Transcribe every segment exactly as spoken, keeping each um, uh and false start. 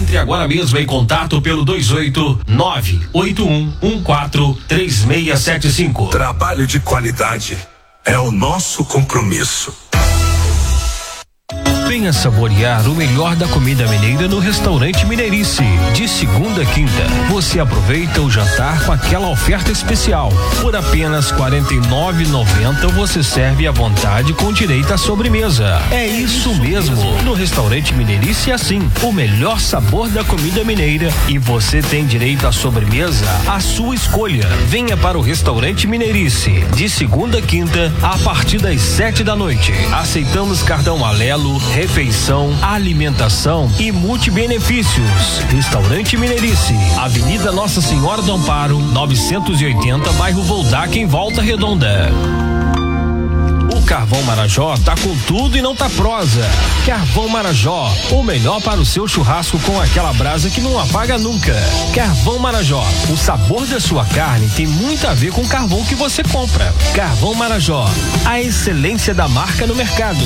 Entre agora mesmo em contato pelo dois oito nove oito um um quatro três seis sete cinco. Trabalho de qualidade é o nosso compromisso. Venha saborear o melhor da comida mineira no Restaurante Mineirice. De segunda a quinta, você aproveita o jantar com aquela oferta especial. Por apenas quarenta e nove reais e noventa centavos você serve à vontade com direito à sobremesa. É isso mesmo. No Restaurante Mineirice é assim, o melhor sabor da comida mineira e você tem direito à sobremesa à sua escolha. Venha para o Restaurante Mineirice. De segunda a quinta, a partir das sete da noite. Aceitamos cartão Alelo, refeição, alimentação e multibenefícios. Restaurante Mineirice, Avenida Nossa Senhora do Amparo, novecentos e oitenta, bairro Voldac, em Volta Redonda. O Carvão Marajó tá com tudo e não tá prosa. Carvão Marajó, o melhor para o seu churrasco com aquela brasa que não apaga nunca. Carvão Marajó, o sabor da sua carne tem muito a ver com o carvão que você compra. Carvão Marajó, a excelência da marca no mercado.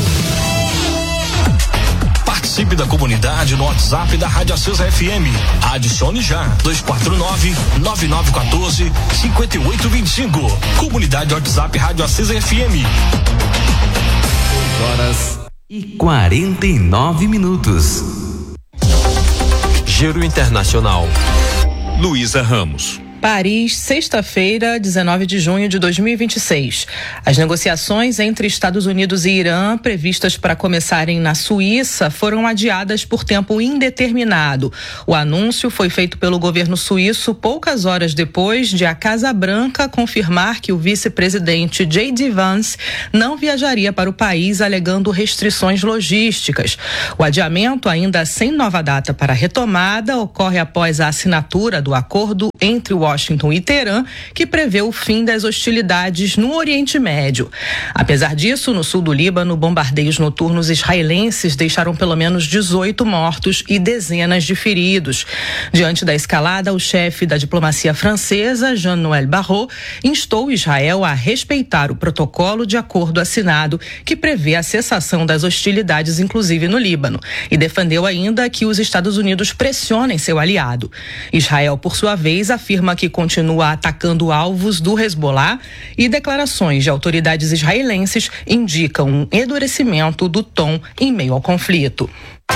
Participe da comunidade no WhatsApp da Rádio Acesa F M. Adicione já dois quatro nove nove nove um quatro cinco oito dois cinco. Comunidade WhatsApp Rádio Acesa F M. Horas e quarenta e nove minutos. Giro Internacional. Luísa Ramos. Paris, sexta-feira, dezenove de junho de dois mil e vinte e seis. As negociações entre Estados Unidos e Irã, previstas para começarem na Suíça, foram adiadas por tempo indeterminado. O anúncio foi feito pelo governo suíço poucas horas depois de a Casa Branca confirmar que o vice-presidente J D Vance não viajaria para o país, alegando restrições logísticas. O adiamento, ainda sem nova data para a retomada, ocorre após a assinatura do acordo entre Washington e Teherã, que prevê o fim das hostilidades no Oriente Médio. Apesar disso, no sul do Líbano, bombardeios noturnos israelenses deixaram pelo menos dezoito mortos e dezenas de feridos. Diante da escalada, o chefe da diplomacia francesa, Jean-Noël Barrot, instou Israel a respeitar o protocolo de acordo assinado, que prevê a cessação das hostilidades, inclusive no Líbano, e defendeu ainda que os Estados Unidos pressionem seu aliado. Israel, por sua vez, afirma que continua atacando alvos do Hezbollah e declarações de autoridades israelenses indicam um endurecimento do tom em meio ao conflito.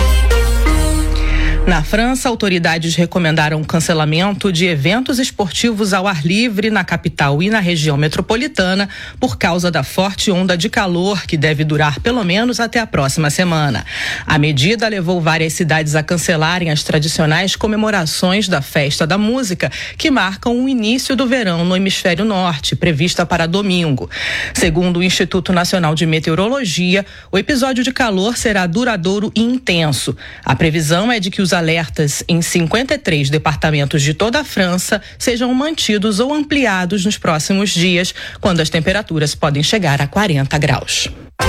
Na França, autoridades recomendaram o cancelamento de eventos esportivos ao ar livre na capital e na região metropolitana por causa da forte onda de calor que deve durar pelo menos até a próxima semana. A medida levou várias cidades a cancelarem as tradicionais comemorações da Festa da Música, que marcam o início do verão no hemisfério norte, prevista para domingo. Segundo o Instituto Nacional de Meteorologia, o episódio de calor será duradouro e intenso. A previsão é de que os alertas em cinquenta e três departamentos de toda a França sejam mantidos ou ampliados nos próximos dias, quando as temperaturas podem chegar a quarenta graus.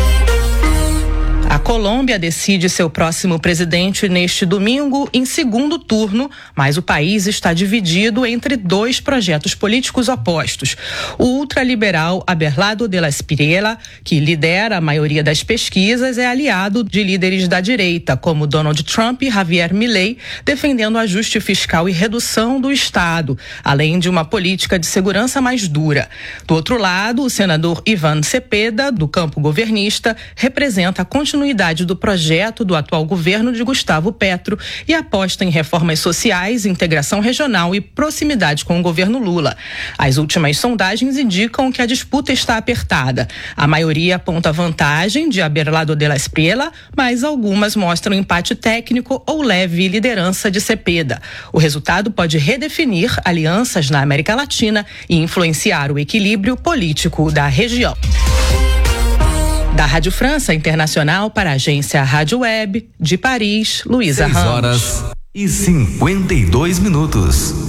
A Colômbia decide seu próximo presidente neste domingo em segundo turno, mas o país está dividido entre dois projetos políticos opostos. O ultraliberal Abelardo de la Espriella, que lidera a maioria das pesquisas, é aliado de líderes da direita, como Donald Trump e Javier Milei, defendendo ajuste fiscal e redução do Estado, além de uma política de segurança mais dura. Do outro lado, o senador Iván Cepeda, do campo governista, representa a continuidade do projeto do atual governo de Gustavo Petro e aposta em reformas sociais, integração regional e proximidade com o governo Lula. As últimas sondagens indicam que a disputa está apertada. A maioria aponta vantagem de Abelardo de la Espriella, mas algumas mostram empate técnico ou leve liderança de Cepeda. O resultado pode redefinir alianças na América Latina e influenciar o equilíbrio político da região. Da Rádio França Internacional para a agência Rádio Web de Paris, Luísa Ramos. seis horas e cinquenta e dois minutos.